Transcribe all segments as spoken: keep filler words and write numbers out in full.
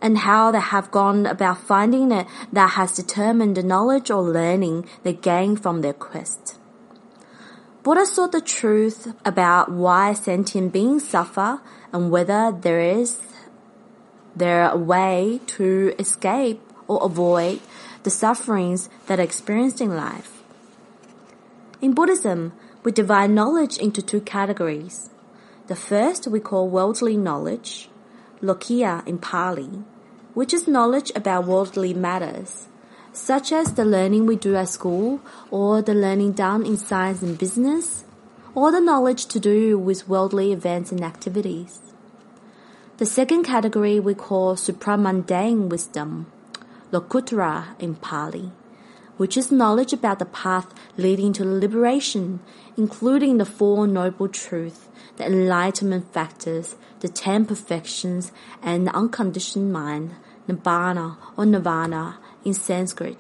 and how they have gone about finding it that has determined the knowledge or learning they gain from their quest. Buddha sought the truth about why sentient beings suffer and whether there is there a way to escape or avoid the sufferings that are experienced in life. In Buddhism, we divide knowledge into two categories. The first we call worldly knowledge, lokiya in Pali, which is knowledge about worldly matters, such as the learning we do at school or the learning done in science and business, or the knowledge to do with worldly events and activities. The second category we call supramundane wisdom, lokuttara in Pali, which is knowledge about the path leading to liberation, including the Four Noble Truths, the enlightenment factors, the ten perfections, and the unconditioned mind, nibbana or nirvana in Sanskrit.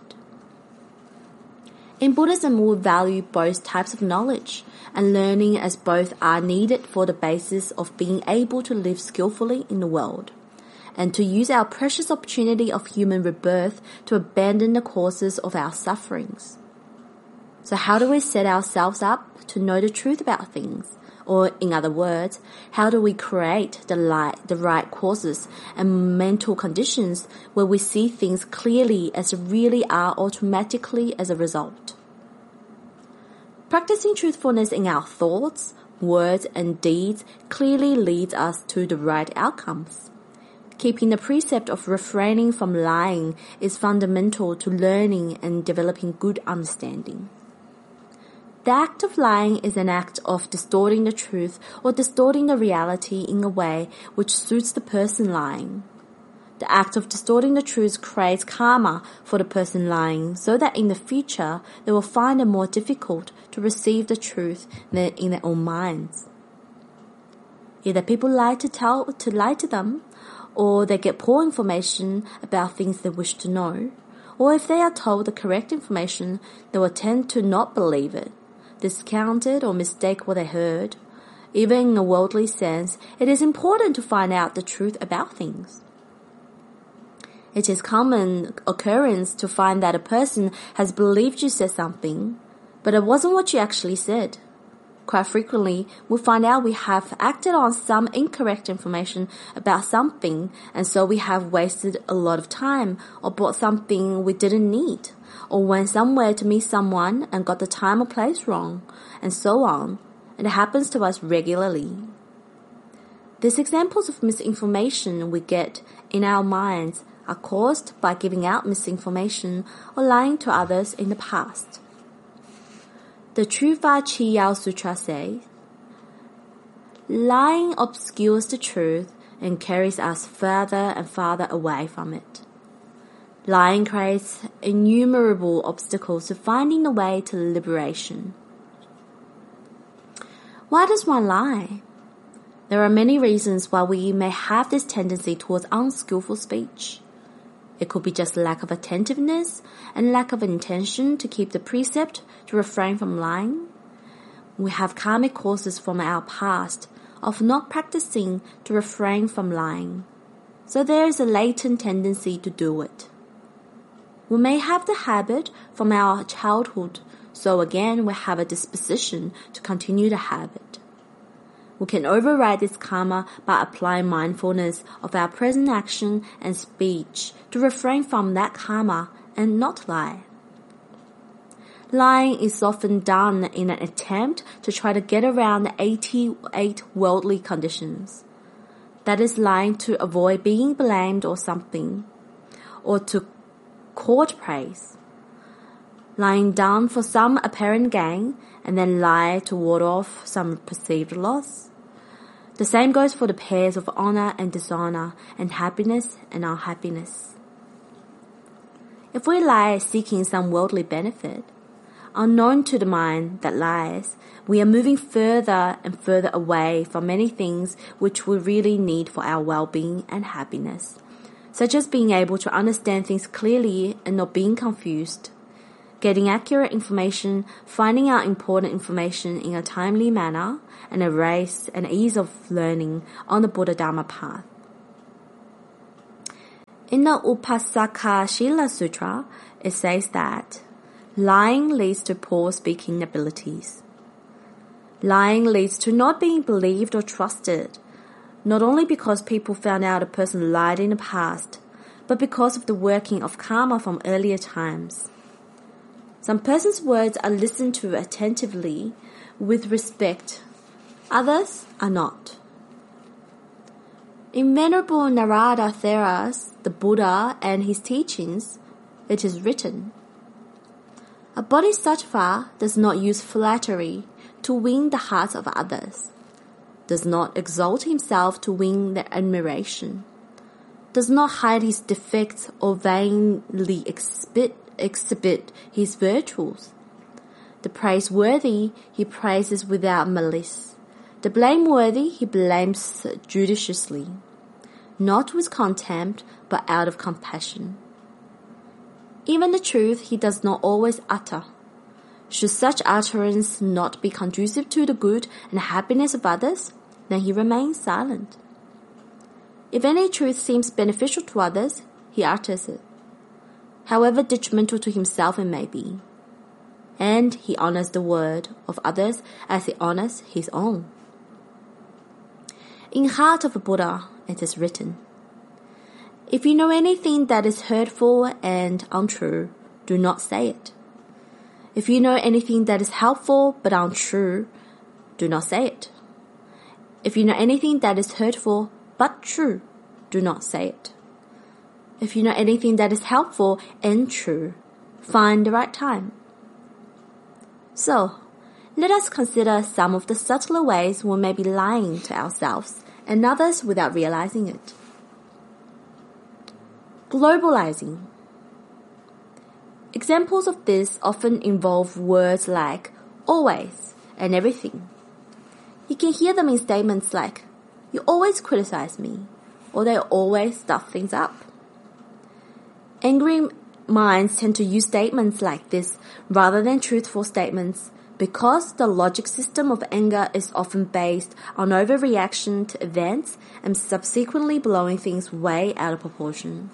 In Buddhism, we value both types of knowledge and learning as both are needed for the basis of being able to live skillfully in the world, and to use our precious opportunity of human rebirth to abandon the causes of our sufferings. So how do we set ourselves up to know the truth about things? Or in other words, how do we create the, light, the right causes and mental conditions where we see things clearly as they really are automatically as a result? Practicing truthfulness in our thoughts, words, and deeds clearly leads us to the right outcomes. Keeping the precept of refraining from lying is fundamental to learning and developing good understanding. The act of lying is an act of distorting the truth or distorting the reality in a way which suits the person lying. The act of distorting the truth creates karma for the person lying, so that in the future they will find it more difficult to receive the truth than in their own minds. Either people lie to tell to lie to them, or they get poor information about things they wish to know, or if they are told the correct information, they will tend to not believe it, discount it, or mistake what they heard. Even in a worldly sense, it is important to find out the truth about things. It is common occurrence to find that a person has believed you said something, but it wasn't what you actually said. Quite frequently, we find out we have acted on some incorrect information about something, and so we have wasted a lot of time or bought something we didn't need, or went somewhere to meet someone and got the time or place wrong, and so on. And it happens to us regularly. These examples of misinformation we get in our minds are caused by giving out misinformation or lying to others in the past. The Truva Chi Yao Sutra says, lying obscures the truth and carries us further and farther away from it. Lying creates innumerable obstacles to finding the way to liberation. Why does one lie? There are many reasons why we may have this tendency towards unskillful speech. It could be just lack of attentiveness and lack of intention to keep the precept to refrain from lying. We have karmic causes from our past of not practicing to refrain from lying, so there is a latent tendency to do it. We may have the habit from our childhood, so again we have a disposition to continue the habit. We can override this karma by applying mindfulness of our present action and speech to refrain from that karma and not lie. Lying is often done in an attempt to try to get around the eighty-eight worldly conditions. That is, lying to avoid being blamed or something, or to court praise. Lying down for some apparent gain and then lie to ward off some perceived loss. The same goes for the pairs of honor and dishonor, and happiness and unhappiness. If we lie seeking some worldly benefit, unknown to the mind that lies, we are moving further and further away from many things which we really need for our well-being and happiness, such as being able to understand things clearly and not being confused, getting accurate information, finding out important information in a timely manner, and a race and ease of learning on the Buddha Dharma path. In the Upasakashila Sutra, it says that lying leads to poor speaking abilities. Lying leads to not being believed or trusted, not only because people found out a person lied in the past, but because of the working of karma from earlier times. Some person's words are listened to attentively, with respect. Others are not. In Venerable Narada Theras, the Buddha and his teachings, it is written, "A bodhisattva does not use flattery to win the hearts of others, does not exalt himself to win their admiration, does not hide his defects or vainly exhibit, exhibit his virtues. The praiseworthy he praises without malice, the blameworthy he blames judiciously, not with contempt, but out of compassion. Even the truth he does not always utter. Should such utterance not be conducive to the good and happiness of others, then he remains silent. If any truth seems beneficial to others, he utters it, however detrimental to himself it may be. And he honors the word of others as he honors his own." In Heart of a Buddha, it is written, "If you know anything that is hurtful and untrue, do not say it. If you know anything that is helpful but untrue, do not say it. If you know anything that is hurtful but true, do not say it. If you know anything that is helpful and true, find the right time." So, let us consider some of the subtler ways we may be lying to ourselves and others without realizing it. Globalizing. Examples of this often involve words like always and everything. You can hear them in statements like, "You always criticize me," or "They always stuff things up." Angry minds tend to use statements like this rather than truthful statements because the logic system of anger is often based on overreaction to events and subsequently blowing things way out of proportion.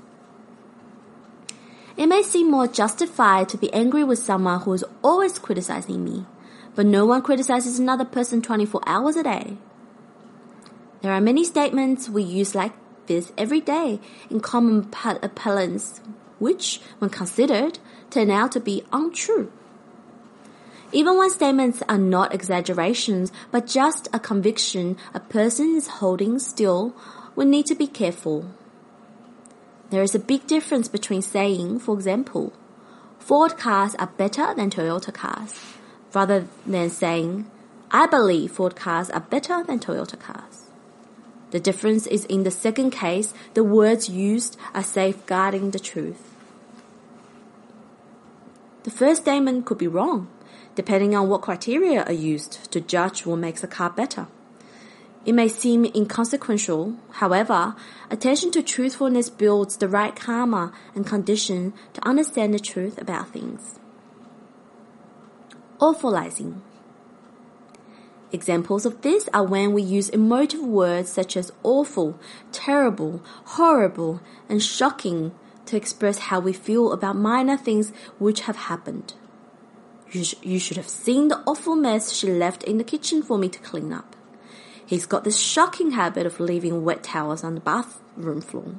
It may seem more justified to be angry with someone who is always criticizing me, but no one criticizes another person twenty-four hours a day. There are many statements we use like this every day in common parlance, which, when considered, turn out to be untrue. Even when statements are not exaggerations, but just a conviction a person is holding still, we need to be careful. There is a big difference between saying, for example, "Ford cars are better than Toyota cars," rather than saying, "I believe Ford cars are better than Toyota cars." The difference is in the second case, the words used are safeguarding the truth. The first statement could be wrong, depending on what criteria are used to judge what makes a car better. It may seem inconsequential, however, attention to truthfulness builds the right karma and condition to understand the truth about things. Awfulizing. Examples of this are when we use emotive words such as awful, terrible, horrible, and shocking to express how we feel about minor things which have happened. You, sh- you should have seen the awful mess she left in the kitchen for me to clean up. He's got this shocking habit of leaving wet towels on the bathroom floor.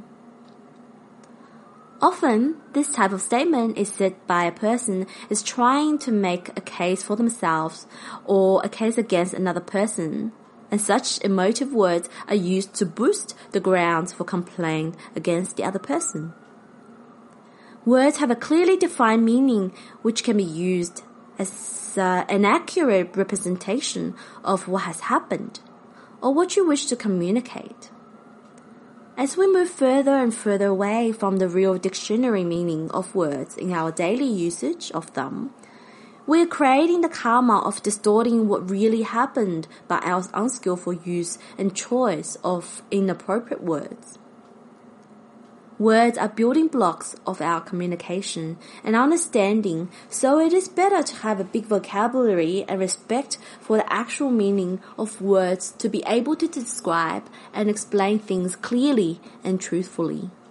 Often, this type of statement is said by a person is trying to make a case for themselves or a case against another person, and such emotive words are used to boost the grounds for complaint against the other person. Words have a clearly defined meaning which can be used as uh, an accurate representation of what has happened or what you wish to communicate. As we move further and further away from the real dictionary meaning of words in our daily usage of them, we are creating the karma of distorting what really happened by our unskillful use and choice of inappropriate words. Words are building blocks of our communication and understanding, so it is better to have a big vocabulary and respect for the actual meaning of words to be able to describe and explain things clearly and truthfully.